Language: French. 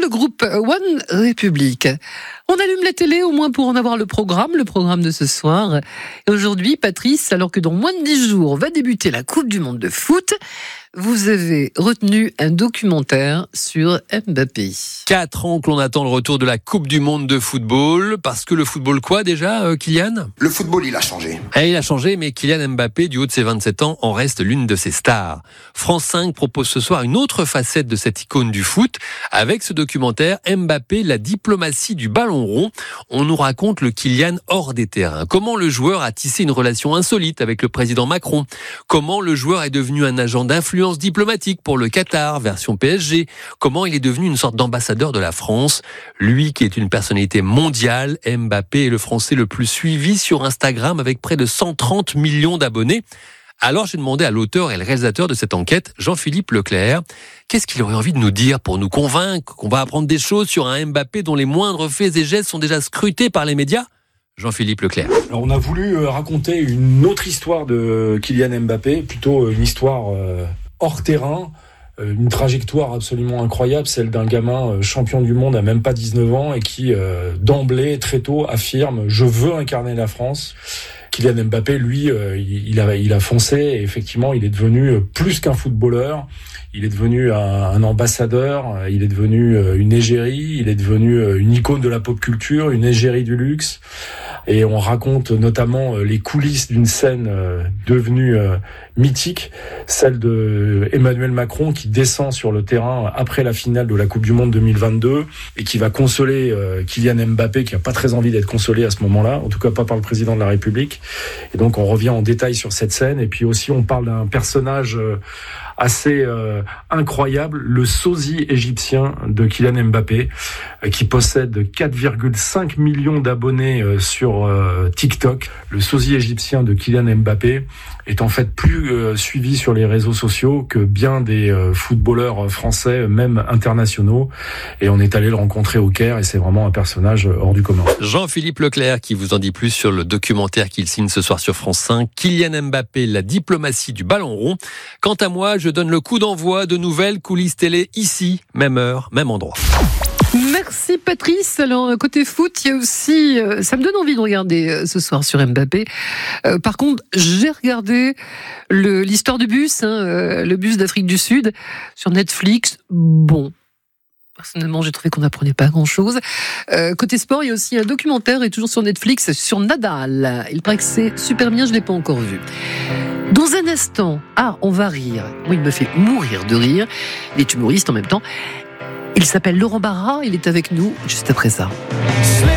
le groupe One Republic. On allume la télé au moins pour en avoir le programme de ce soir. Et aujourd'hui, Patrice, alors que dans moins de 10 jours va débuter la Coupe du Monde de foot, vous avez retenu un documentaire sur Mbappé. 4 ans que l'on attend le retour de la Coupe du Monde de football. Parce que le football quoi déjà, Kylian ? Le football, il a changé. Il a changé, mais Kylian Mbappé, du haut de ses 27 ans, en reste l'une de ses stars. France 5 propose ce soir une autre facette de cette icône du foot. Avec ce documentaire, Mbappé, la diplomatie du ballon rond. On nous raconte le Kylian hors des terrains. Comment le joueur a tissé une relation insolite avec le président Macron. Comment le joueur est devenu un agent d'influence diplomatique pour le Qatar, version PSG. Comment il est devenu une sorte d'ambassadeur de la France. Lui qui est une personnalité mondiale, Mbappé est le Français le plus suivi sur Instagram avec près de 130 millions d'abonnés. Alors j'ai demandé à l'auteur et le réalisateur de cette enquête, Jean-Philippe Leclerc, qu'est-ce qu'il aurait envie de nous dire pour nous convaincre qu'on va apprendre des choses sur un Mbappé dont les moindres faits et gestes sont déjà scrutés par les médias ? Jean-Philippe Leclerc. Alors on a voulu raconter une autre histoire de Kylian Mbappé, plutôt une histoire hors terrain, une trajectoire absolument incroyable, celle d'un gamin champion du monde à même pas 19 ans et qui d'emblée, très tôt, affirme « je veux incarner la France ». Kylian Mbappé, lui, il a foncé et effectivement, il est devenu plus qu'un footballeur. Il est devenu un ambassadeur, il est devenu une égérie, il est devenu une icône de la pop culture, une égérie du luxe. Et on raconte notamment les coulisses d'une scène devenue mythique, celle de Emmanuel Macron qui descend sur le terrain après la finale de la Coupe du Monde 2022 et qui va consoler Kylian Mbappé qui n'a pas très envie d'être consolé à ce moment-là, en tout cas pas par le président de la République. Et donc on revient en détail sur cette scène et puis aussi on parle d'un personnage assez incroyable, le sosie égyptien de Kylian Mbappé, qui possède 4,5 millions d'abonnés sur TikTok. Le sosie égyptien de Kylian Mbappé est en fait plus suivi sur les réseaux sociaux que bien des footballeurs français, même internationaux. Et on est allé le rencontrer au Caire et c'est vraiment un personnage hors du commun. Jean-Philippe Leclerc qui vous en dit plus sur le documentaire qu'il signe ce soir sur France 5, Kylian Mbappé, la diplomatie du ballon rond. Quant à moi, je donne le coup d'envoi de nouvelles coulisses télé ici, même heure, même endroit. Merci Patrice. Alors côté foot, il y a aussi, ça me donne envie de regarder ce soir sur Mbappé. Par contre, j'ai regardé l'histoire du bus, le bus d'Afrique du Sud sur Netflix. Bon. Personnellement, j'ai trouvé qu'on n'apprenait pas grand-chose. Côté sport, il y a aussi un documentaire, et toujours sur Netflix, sur Nadal. Il paraît que c'est super bien, je ne l'ai pas encore vu. Dans un instant, on va rire. Moi, il me fait mourir de rire. Il est humoriste en même temps. Il s'appelle Laurent Barra, il est avec nous juste après ça.